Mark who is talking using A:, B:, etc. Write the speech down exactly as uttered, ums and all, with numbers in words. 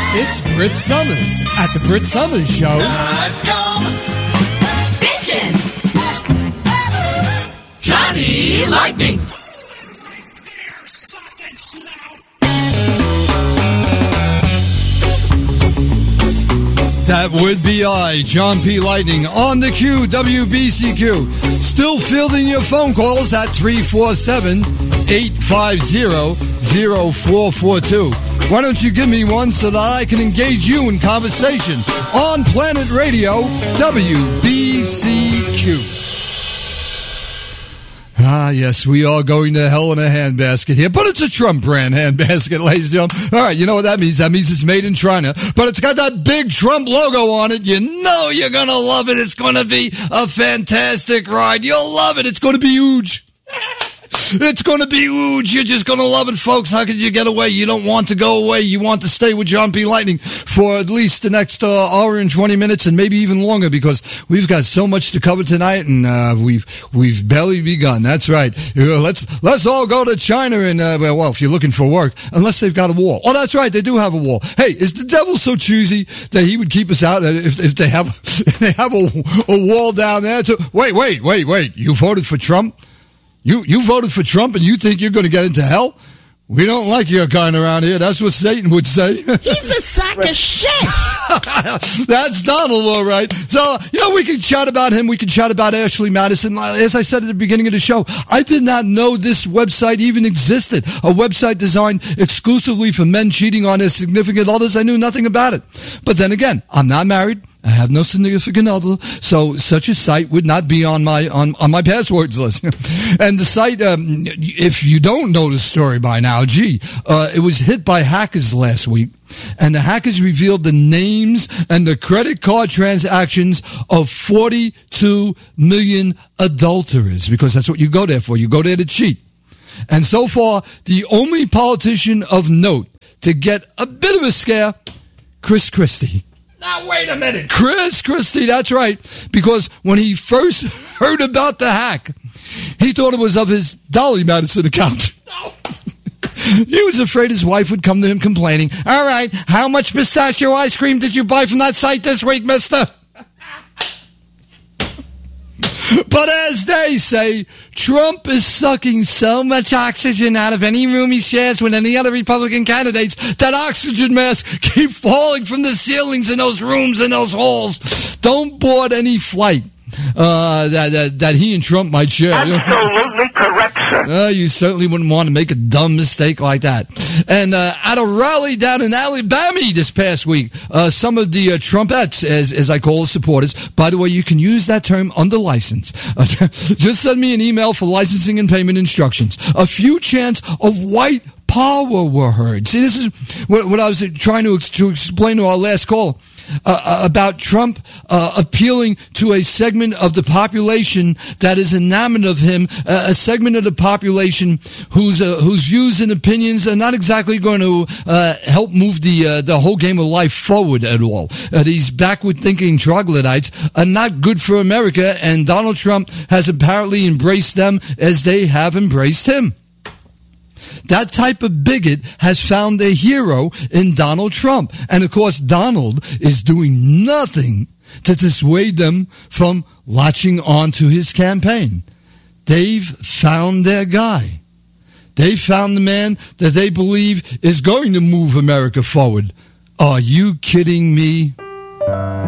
A: It's Brit Summers at the Brit Summers Show.
B: .com. Bitchin'. Johnny Lightning.
A: That would be I, John P. Lightning, on the Q, W B C Q. Still fielding your phone calls at three four seven, eight five zero, zero four four two. Why don't you give me one so that I can engage you in conversation on Planet Radio, W B C Q. Ah, yes, we are going to hell in a handbasket here, but it's a Trump brand handbasket, ladies and gentlemen. All right, you know what that means? That means it's made in China, but it's got that big Trump logo on it. You know you're going to love it. It's going to be a fantastic ride. You'll love it. It's going to be huge. It's going to be huge. You're just going to love it, folks. How could you get away? You don't want to go away. You want to stay with John P. Lightning for at least the next uh, hour and twenty minutes and maybe even longer because we've got so much to cover tonight and uh, we've we've barely begun. That's right. Uh, let's let's all go to China and, uh, well, if you're looking for work, unless they've got a wall. Oh, that's right. They do have a wall. Hey, is the devil so choosy that he would keep us out if, if they have, if they have a, a wall down there? To, wait, wait, wait, wait. You voted for Trump? You you voted for Trump and you think you're going to get into hell? We don't like your kind around here. That's what Satan would say.
C: He's a sack of shit.
A: That's Donald, all right. So, you know, we can chat about him. We can chat about Ashley Madison. As I said at the beginning of the show, I did not know this website even existed. A website designed exclusively for men cheating on their significant others. I knew nothing about it. But then again, I'm not married. I have no significant other, so such a site would not be on my on, on my passwords list. And the site, um, if you don't know the story by now, gee, uh, it was hit by hackers last week, and the hackers revealed the names and the credit card transactions of forty-two million adulterers, because that's what you go there for. You go there to cheat. And so far, the only politician of note to get a bit of a scare, Chris Christie. Now, wait a minute. Chris Christie, that's right. Because when he first heard about the hack, he thought it was of his Dolly Madison account. No. He was afraid his wife would come to him complaining, all right, how much pistachio ice cream did you buy from that site this week, mister? But as they say, Trump is sucking so much oxygen out of any room he shares with any other Republican candidates that oxygen masks keep falling from the ceilings in those rooms and those halls. Don't board any flight uh, that, that that he and Trump might share.
D: Absolutely correct, sir.
A: Uh, you certainly wouldn't want to make a dumb mistake like that. And uh, at a rally down in Alabama this past week, uh, some of the uh, Trumpettes, as as I call the supporters, by the way, you can use that term under license. Uh, just send me an email for licensing and payment instructions. A few chants of white power were heard. See, this is what, what I was trying to, to explain to our last caller. Uh, about Trump uh, appealing to a segment of the population that is enamored of him, uh, a segment of the population whose uh, whose views and opinions are not exactly going to uh, help move the uh, the whole game of life forward at all. Uh, these backward-thinking troglodytes are not good for America, and Donald Trump has apparently embraced them as they have embraced him. That type of bigot has found a hero in Donald Trump. And, of course, Donald is doing nothing to dissuade them from latching on to his campaign. They've found their guy. They found the man that they believe is going to move America forward. Are you kidding me?